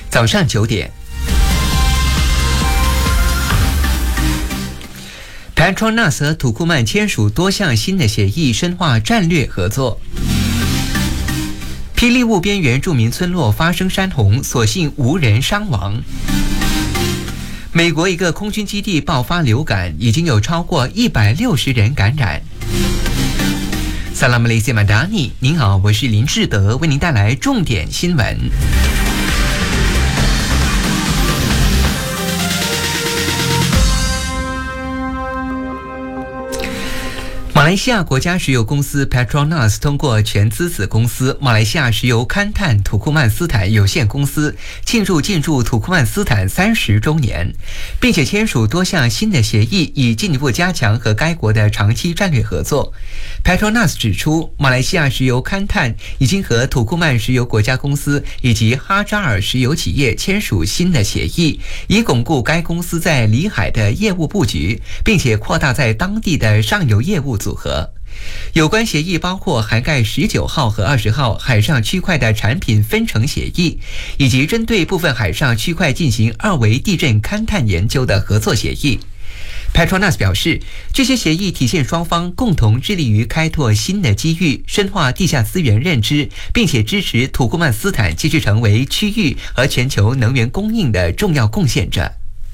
早上9点。Petronas 和土库曼签署多项新的协议，深化战略合作。霹雳坞边缘著名村落发生山洪，所幸无人伤亡。美国一个空军基地爆发流感，已经有超过160人感染。萨拉姆雷西马达尼，您好，我是林志德，为您带来重点新闻。马来西亚国家石油公司 Petronas 通过全资子公司马来西亚石油勘探土库曼斯坦有限公司庆祝进驻土库曼斯坦30周年，并且签署多项新的协议，以进一步加强和该国的长期战略合作。Petronas 指出，马来西亚石油勘探已经和土库曼石油国家公司以及哈扎尔石油企业签署新的协议，以巩固该公司在里海的业务布局，并且扩大在当地的上游业务组合。有关协议包括涵盖19号和20号海上区块的产品分成协议，以及针对部分海上区块进行2维地震勘探研究的合作协议。Petronas 表示，这些协议体现双方共同致力于开拓新的机遇，深化地下资源认知，并且支持土库曼斯坦继续成为区域和全球能源供应的重要贡献者。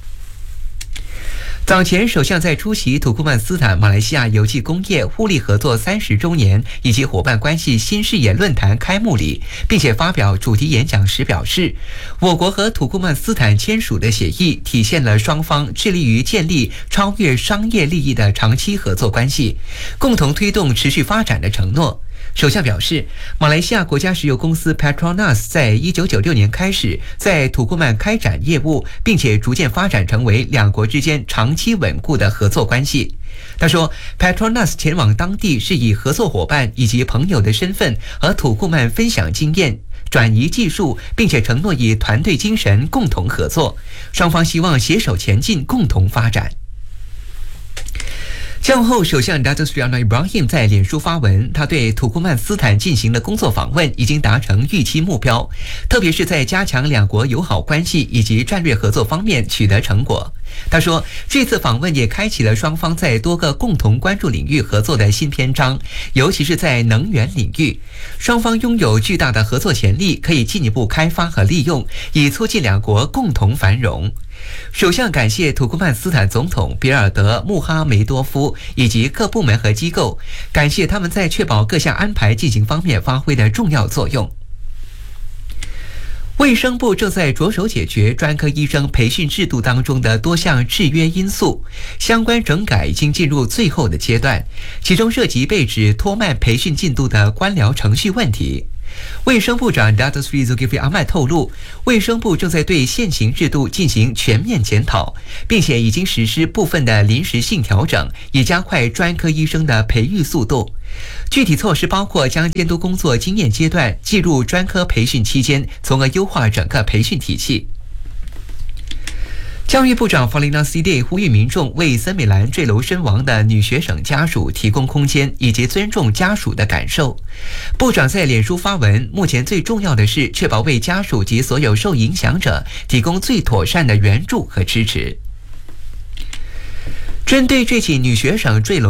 早前，首相在出席土库曼斯坦马来西亚油气工业互利合作30周年以及伙伴关系新视野论坛开幕礼，并且发表主题演讲时表示，我国和土库曼斯坦签署的协议体现了双方致力于建立超越商业利益的长期合作关系，共同推动持续发展的承诺。首相表示，马来西亚国家石油公司 Petronas 在1996年开始在土库曼开展业务，并且逐渐发展成为两国之间长期稳固的合作关系。他说 ，Petronas 前往当地是以合作伙伴以及朋友的身份和土库曼分享经验，转移技术，并且承诺以团队精神共同合作。双方希望携手前进，共同发展。交后，首相 Datuk Seri Anwar Ibrahim 在脸书发文，他对土库曼斯坦进行的工作访问已经达成预期目标，特别是在加强两国友好关系以及战略合作方面取得成果。他说，这次访问也开启了双方在多个共同关注领域合作的新篇章，尤其是在能源领域，双方拥有巨大的合作潜力，可以进一步开发和利用，以促进两国共同繁荣。首相感谢土库曼斯坦总统比尔德·穆哈梅多夫以及各部门和机构，感谢他们在确保各项安排进行方面发挥的重要作用。卫生部正在着手解决专科医生培训制度当中的多项制约因素，相关整改已经进入最后的阶段，其中涉及被指拖慢培训进度的官僚程序问题。卫生部长 Datuk Seri Zulkifli Ahmad 透露，卫生部正在对现行制度进行全面检讨，并且已经实施部分的临时性调整，以加快专科医生的培育速度。具体措施包括将监督工作经验阶段计入专科培训期间，从而优化整个培训体系。教育部长 Faliana Sidey 呼吁民众为森美兰坠楼身亡的女学生家属提供空间，以及尊重家属的感受。部长在脸书发文，目前最重要的是确保为家属及所有受影响者提供最妥善的援助和支持。针对这起女学生坠楼